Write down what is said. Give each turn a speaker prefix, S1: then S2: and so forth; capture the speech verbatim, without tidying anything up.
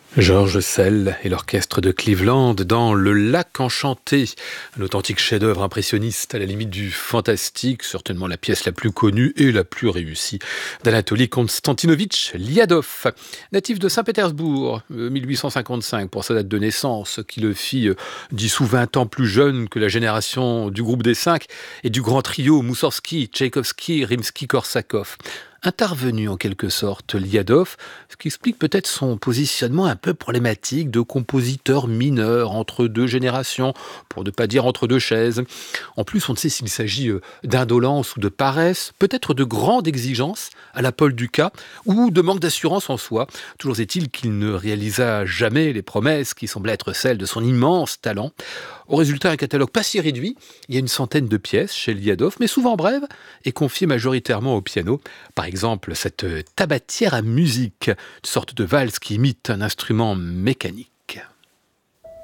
S1: George Szell et l'orchestre de Cleveland dans Le Lac enchanté, un authentique chef-d'œuvre impressionniste à la limite du fantastique, certainement la pièce la plus connue et la plus réussie d'Anatoly Konstantinovitch Liadov. Natif de Saint-Pétersbourg, euh, mille huit cent cinquante-cinq pour sa date de naissance, ce qui le fit euh, dix ou vingt ans plus jeune que la génération du groupe des cinq et du grand trio Moussorgsky, Tchaïkovski, Rimsky-Korsakov. Intervenu en quelque sorte Liadov, ce qui explique peut-être son positionnement un peu problématique de compositeur mineur entre deux générations, pour ne pas dire entre deux chaises. En plus, on ne sait s'il s'agit euh, d'indolence ou de paresse, peut-être de grande exigence à la Paul Dukas, ou de manque d'assurance en soi. Toujours est-il qu'il ne réalisa jamais les promesses qui semblaient être celles de son immense talent. Au résultat, un catalogue pas si réduit, il y a une centaine de pièces chez Liadov, mais souvent brèves et confiées majoritairement au piano. Par exemple, cette tabatière à musique, une sorte de valse qui imite un instrument mécanique.